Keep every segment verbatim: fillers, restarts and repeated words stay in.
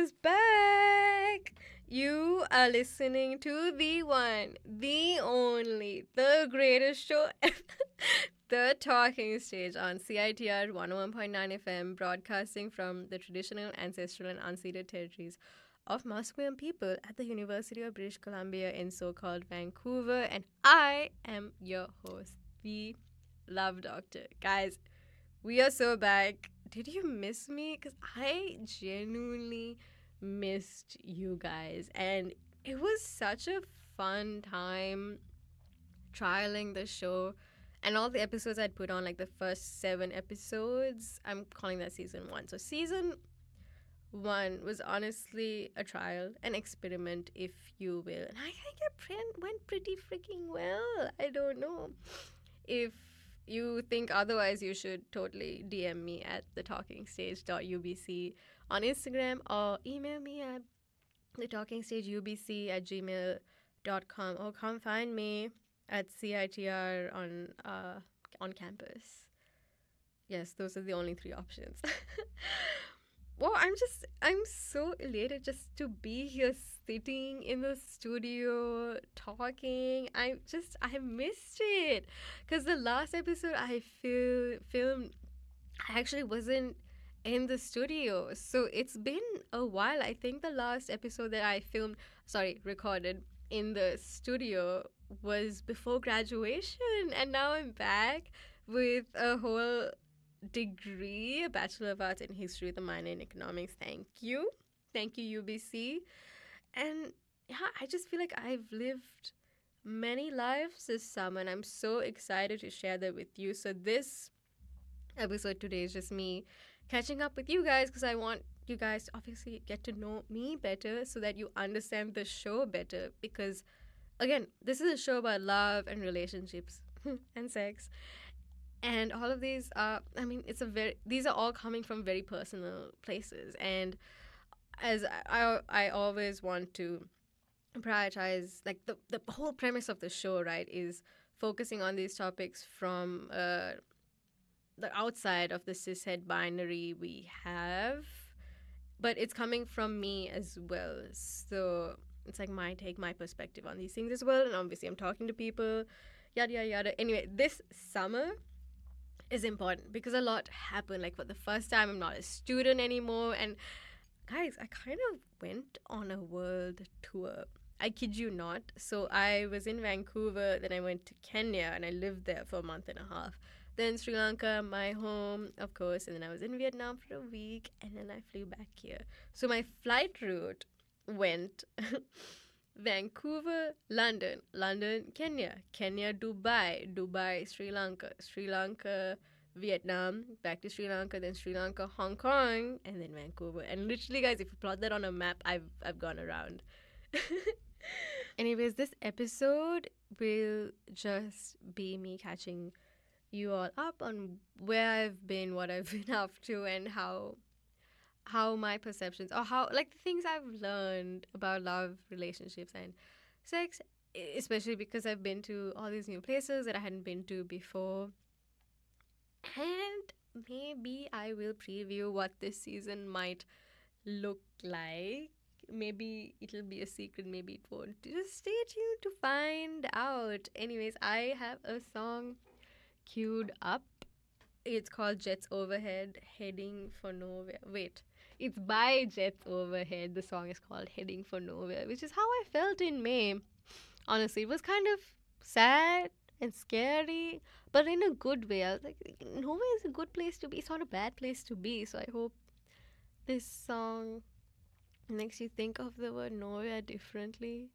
is back. You are listening to the one, the only, the greatest show ever. The Talking Stage on C I T R one oh one point nine F M, broadcasting from the traditional, ancestral, and unceded territories of Musqueam people at the University of British Columbia in so called Vancouver. And I am your host, the Love Doctor. Guys, we are so back. Did you miss me? Because I genuinely missed you guys. And it was such a fun time trialing the show. And all the episodes I'd put on, like the first seven episodes, I'm calling that season one. So season one was honestly a trial, an experiment, if you will. And I think it pre- went pretty freaking well. I don't know. If you think otherwise, you should totally D M me at the talking stage dot U B C on Instagram or email me at the talking stage U B C at gmail dot com or come find me at C I T R on uh, on campus. Yes, those are the only three options. Well, I'm just, I'm so elated just to be here sitting in the studio talking. I just, I missed it. Because the last episode I fil- filmed, I actually wasn't in the studio. So it's been a while. I think the last episode that I filmed, sorry, recorded in the studio was before graduation. And now I'm back with a whole degree, a Bachelor of Arts in History with a minor in Economics. Thank you. Thank you, U B C. And yeah, I just feel like I've lived many lives this summer, and I'm so excited to share that with you. So, this episode today is just me catching up with you guys because I want you guys to obviously get to know me better so that you understand the show better. Because, again, this is a show about love and relationships and sex. And all of these are, I mean, it's a very, these are all coming from very personal places. And as I, I, I always want to prioritize, like the, the whole premise of the show, right, is focusing on these topics from uh, the outside of the cishet binary we have, but it's coming from me as well. So it's like my take, my perspective on these things as well. And obviously I'm talking to people, yada, yada, yada. Anyway, this summer is important because a lot happened. Like, for the first time, I'm not a student anymore. And guys, I kind of went on a world tour. I kid you not. So I was in Vancouver, then I went to Kenya and I lived there for a month and a half. Then Sri Lanka, my home, of course, and then I was in Vietnam for a week, and then I flew back here. So my flight route went Vancouver, London, London, Kenya, Kenya, Dubai, Dubai, Sri Lanka, Sri Lanka, Vietnam, back to Sri Lanka, then Sri Lanka, Hong Kong, and then Vancouver. And literally, guys, if you plot that on a map, I've I've gone around. Anyways, this episode will just be me catching you all up on where I've been, what I've been up to, and how how my perceptions, or how, like, the things I've learned about love, relationships, and sex, e- especially because I've been to all these new places that I hadn't been to before. And maybe I will preview what this season might look like. Maybe it'll be a secret, maybe it won't. Just stay tuned to find out. Anyways, I have a song queued up. It's called Jets Overhead, Heading for Nowhere. Wait, it's by Jets Overhead. The song is called Heading for Nowhere, which is how I felt in May. Honestly, it was kind of sad and scary, but in a good way. I was like, nowhere is a good place to be. It's not a bad place to be. So I hope this song makes you think of the word nowhere differently.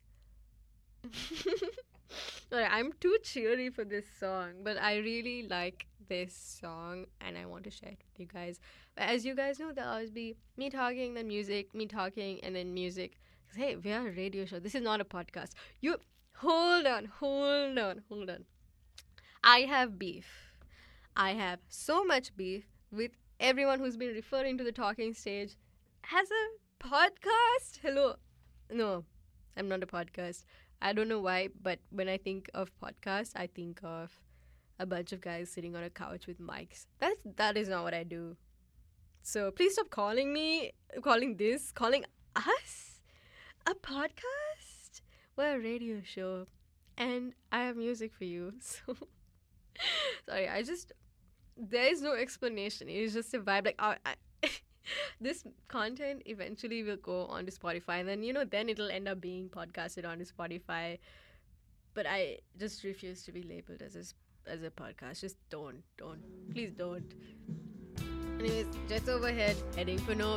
Alright, I'm too cheery for this song, but I really like this song and I want to share it with you guys. But as you guys know, there'll always be me talking, then music, me talking, and then music. 'Cause, hey, we are a radio show. This is not a podcast. You hold on, hold on, hold on. I have beef. I have so much beef with everyone who's been referring to the talking stage as a podcast. Hello. No, I'm not a podcast. I don't know why, but when I think of podcast, I think of a bunch of guys sitting on a couch with mics. That's that is not what I do. So please stop calling me, calling this, calling us a podcast. We're a radio show. And I have music for you. So sorry, I just there is no explanation. It's just a vibe. Like I, I, this content eventually will go onto Spotify, and then you know, then it'll end up being podcasted onto Spotify. But I just refuse to be labeled as a s- as a podcast. Just don't, don't, please don't. Anyways, Jet's overhead, heading for nowhere.